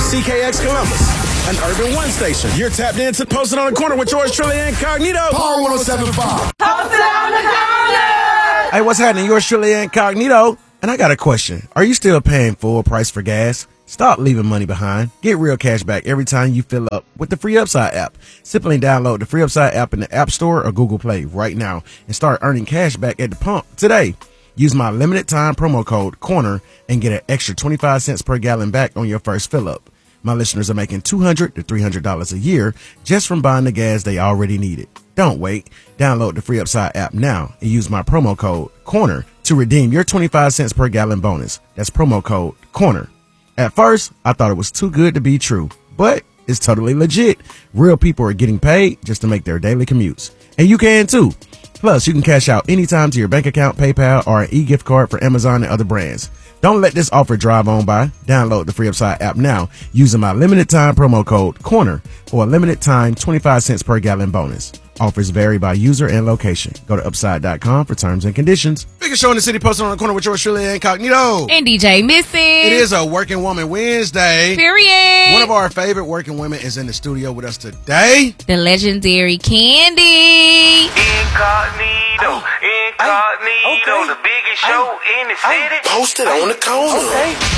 CKX Columbus, an Urban One station. You're tapped into Posted on the Corner with yours truly Incognito. Power 107.5. Posted on the Corner. Hey, what's happening? Yours truly Incognito. And I got a question. Are you still paying full price for gas? Stop leaving money behind. Get real cash back every time you fill up with the Free Upside app. Simply download the Free Upside app in the App Store or Google Play right now and start earning cash back at the pump today. Use my limited time promo code CORNER and get an extra 25 cents per gallon back on your first fill up. My listeners are making $200 to $300 a year just from buying the gas they already needed. Don't wait. Download the Free Upside app now and use my promo code CORNER to redeem your 25 cents per gallon bonus. That's promo code CORNER. At first, I thought it was too good to be true, but it's totally legit. Real people are getting paid just to make their daily commutes. And you can too. Plus, you can cash out anytime to your bank account, PayPal, or an e-gift card for Amazon and other brands. Don't let this offer drive on by. Download the Free Upside app now using my limited time promo code CORNER for a limited time 25 cents per gallon bonus. Offers vary by user and location. Go to upside.com for terms and conditions. Biggest show in the city, Posted on the Corner with yours truly Incognito. And DJ Missy. It is a Working Woman Wednesday. Period. One of our favorite working women is in the studio with us today. The legendary Candy. Incognito, the biggest show in the city. Posted on the Corner. Okay.